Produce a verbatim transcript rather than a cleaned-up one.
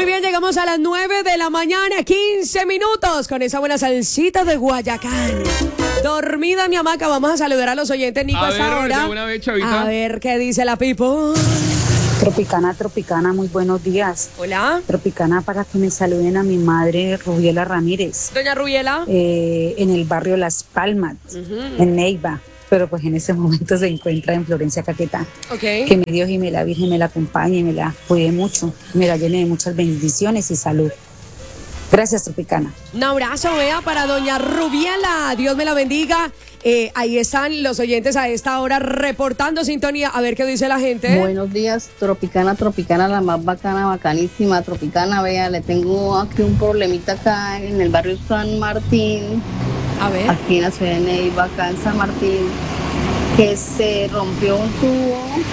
Muy bien, llegamos a las nueve de la mañana, quince minutos, con esa buena salsita de Guayacán. Dormida mi hamaca, vamos a saludar a los oyentes, Nico, a a esta ver, hora. de una vez, Chavita. A ver qué dice la people. Tropicana, Tropicana, muy buenos días. Hola. Tropicana, para que me saluden a mi madre Rubiela Ramírez. Doña Rubiela. Eh, en el barrio Las Palmas, uh-huh. en Neiva, pero pues en ese momento se encuentra en Florencia, Caquetá. Okay. Que mi Dios y me la Virgen me la acompañe, me la cuide mucho, me la llene de muchas bendiciones y salud. Gracias, Tropicana. Un abrazo, vea, para doña Rubiela. Dios me la bendiga. Eh, ahí están los oyentes a esta hora reportando sintonía. A ver qué dice la gente. Buenos días, Tropicana, Tropicana, la más bacana, bacanísima. Tropicana, vea, le tengo aquí un problemita acá en el barrio San Martín. A ver. Aquí en la ciudad de Neiva, acá en San Martín, que se rompió un tubo